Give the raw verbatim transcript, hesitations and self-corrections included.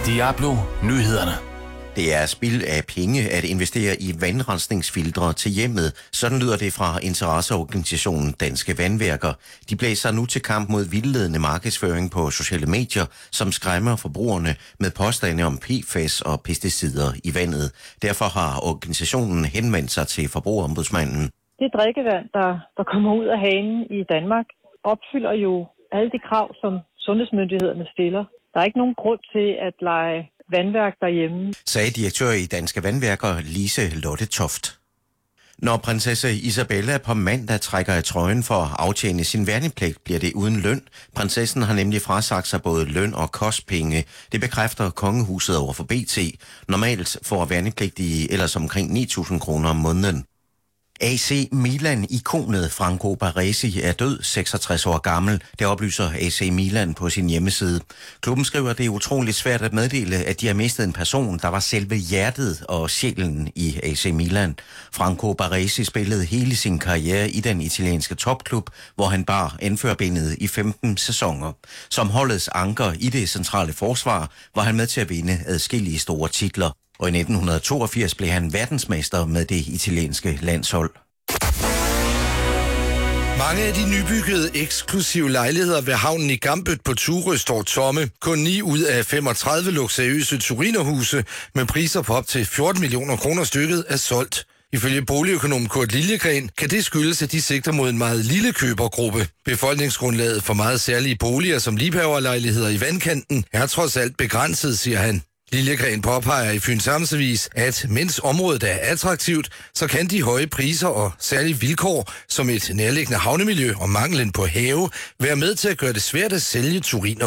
Diablo Nyhederne. Det er spild af penge at investere i vandrensningsfiltre til hjemmet. Sådan lyder det fra interesseorganisationen Danske Vandværker. De blæser nu til kamp mod vildledende markedsføring på sociale medier, som skræmmer forbrugerne med påstande om P F A S og pesticider i vandet. Derfor har organisationen henvendt sig til Forbrugerombudsmanden. Det drikkevand, der, der kommer ud af hanen i Danmark, opfylder jo alle de krav, som sundhedsmyndighederne stiller. Der er ikke nogen grund til at lege vandværk derhjemme, sagde direktør i Danske Vandværker Lise Lotte Toft. Når prinsesse Isabella på mandag trækker i trøjen for at aftjene sin værnepligt, bliver det uden løn. Prinsessen har nemlig frasagt sig både løn og kostpenge. Det bekræfter kongehuset over for B T. Normalt får værnepligtige ellers omkring ni tusind kroner om måneden. A C Milan-ikonet Franco Baresi er død, seksogtres år gammel. Det oplyser A C Milan på sin hjemmeside. Klubben skriver, at det er utroligt svært at meddele, at de har mistet en person, der var selve hjertet og sjælen i A C Milan. Franco Baresi spillede hele sin karriere i den italienske topklub, hvor han bar anførbindet i femten sæsoner. Som holdets anker i det centrale forsvar var han med til at vinde adskillige store titler. Og i nitten toogfirs blev han verdensmester med det italienske landshold. Mange af de nybyggede eksklusive lejligheder ved havnen i Gambøt på Turø står tomme. Kun ni ud af femogtredive luksuriøse turinerhuse med priser på op til fjorten millioner kroner stykket er solgt. Ifølge boligøkonom Kurt Liljegren kan det skyldes, at de sigter mod en meget lille købergruppe. Befolkningsgrundlaget for meget særlige boliger som liebhaverlejligheder i vandkanten er trods alt begrænset, siger han. Liljegren påpeger i Fyns Amtsavis, at mens området er attraktivt, så kan de høje priser og særlige vilkår, som et nærliggende havnemiljø og manglen på have, være med til at gøre det svært at sælge turiner.